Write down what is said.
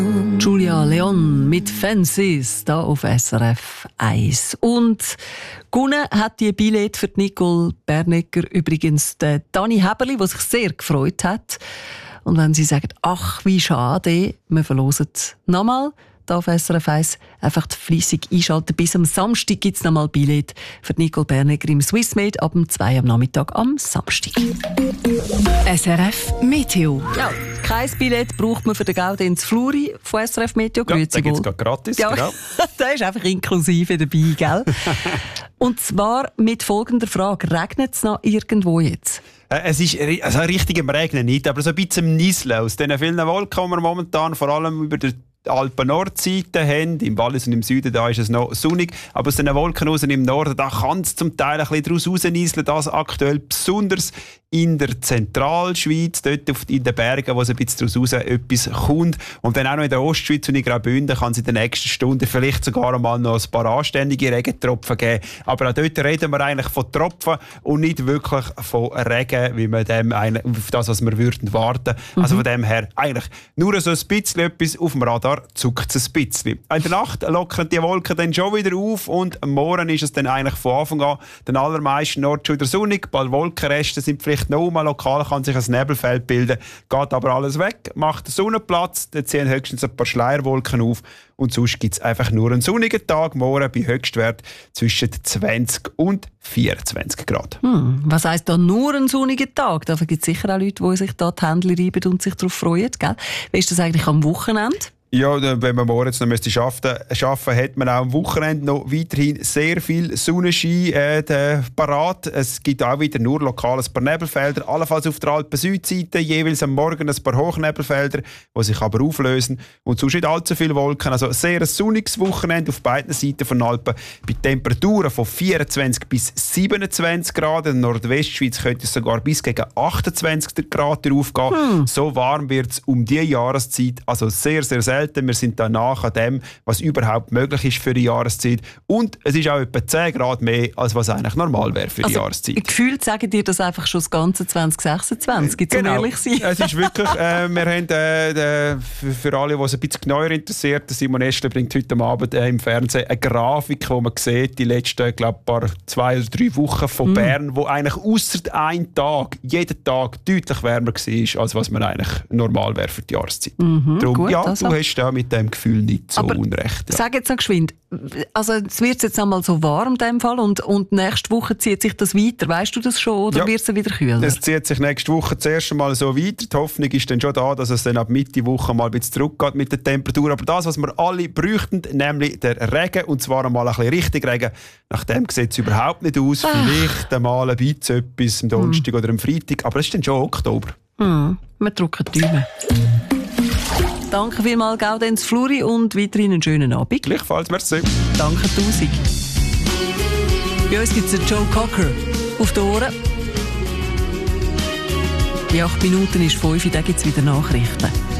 Julia Leon mit Fences da auf SRF 1. Und gewonnen hat die Billett für Nicole Bernegger übrigens der Dani Heberli, der sich sehr gefreut hat. Und wenn Sie sagen, ach wie schade, wir verlosen nochmal da auf SRF 1, einfach fleissig einschalten. Bis am Samstag gibt es nochmal Billett für Nicole Bernegger im Swissmade ab 2 am Nachmittag am Samstag. SRF Meteo. Ja, kein Billett braucht man für den Gaudenz Fluri von SRF Meteo. Ja, den gibt es gratis. Ja, genau. der ist einfach inklusive dabei, gell? Und zwar mit folgender Frage. Regnet es noch irgendwo jetzt? Es ist also richtig im Regnen nicht, aber so ein bisschen im Nieseln. Aus diesen vielen Wolken, die wir momentan vor allem über der Alpen-Nordseite haben. Im Wallis und im Süden da ist es noch sonnig. Aber aus den Wolken raus im Norden da kann es zum Teil ein bisschen daraus rausnieseln. Das aktuell besonders in der Zentralschweiz, dort in den Bergen, wo es ein bisschen daraus raus etwas kommt. Und dann auch noch in der Ostschweiz und in Graubünden kann es in den nächsten Stunden vielleicht sogar einmal noch ein paar anständige Regentropfen geben. Aber auch dort reden wir eigentlich von Tropfen und nicht wirklich von Regen, wie man dem auf das, was wir würden warten. Also von dem her eigentlich nur so ein bisschen etwas auf dem Radar, zuckt es ein bisschen. In der Nacht lockern die Wolken dann schon wieder auf und am Morgen ist es dann eigentlich von Anfang an den allermeisten Orten schon wieder sonnig. Bald Wolkenreste sind vielleicht noch mal lokal, kann sich ein Nebelfeld bilden, geht aber alles weg, macht den Sonnenplatz, dann ziehen höchstens ein paar Schleierwolken auf und sonst gibt es einfach nur einen sonnigen Tag, morgen bei Höchstwert zwischen 20 und 24 Grad. Was heisst da nur ein sonniger Tag? Da gibt es sicher auch Leute, die sich da die Hände reiben und sich darauf freuen. Gell? Wie ist das eigentlich am Wochenende? Ja, wenn man morgen jetzt noch arbeiten müsste, hat man auch am Wochenende noch weiterhin sehr viel Sonnenschein parat. Es gibt auch wieder nur lokal ein paar Nebelfelder, allenfalls auf der Alpen-Südseite, jeweils am Morgen ein paar Hochnebelfelder, die sich aber auflösen. Und sonst nicht allzu viele Wolken. Also sehr ein sonniges Wochenende auf beiden Seiten von Alpen. Bei Temperaturen von 24 bis 27 Grad. In der Nordwestschweiz könnte es sogar bis gegen 28 Grad aufgehen. So warm wird es um diese Jahreszeit. Also sehr, sehr selten. Wir sind da nach an dem, was überhaupt möglich ist für die Jahreszeit. Und es ist auch etwa 10 Grad mehr, als was eigentlich normal wäre für die Jahreszeit. Gefühlt sagen dir das einfach schon das ganze 2026, genau. Um ehrlich sein. Es ist wirklich, wir haben für alle, die es ein bisschen genauer interessiert, Simon Estler bringt heute Abend im Fernsehen eine Grafik, wo man sieht, die letzten, glaube ich, 2 oder 3 Wochen von Bern, wo eigentlich ausser einem Tag, jeden Tag deutlich wärmer war, als was man eigentlich normal wäre für die Jahreszeit. Darum, gut, ja, also. du hast da mit dem Gefühl nicht so aber unrecht. Ja. Sag jetzt noch geschwind, also es wird jetzt einmal so warm in dem Fall und nächste Woche zieht sich das weiter. Weißt du das schon oder wird es wieder kühler? Es zieht sich nächste Woche zuerst einmal so weiter. Die Hoffnung ist dann schon da, dass es dann ab Mitte Woche mal ein bisschen zurückgeht mit der Temperatur. Aber das, was wir alle bräuchten, nämlich der Regen, und zwar einmal ein bisschen richtig Regen, nach dem sieht es überhaupt nicht aus. Vielleicht einmal ein bisschen etwas am Donnerstag oder am Freitag, aber es ist dann schon Oktober. Wir drücken die Daumen. Danke vielmals, Gaudenz Fluri, und weiterhin einen schönen Abend. Gleichfalls, merci. Danke 1000. Bei uns gibt es Joe Cocker auf die Ohren. In 8 Minuten ist 5 Uhr, dann gibt es wieder Nachrichten.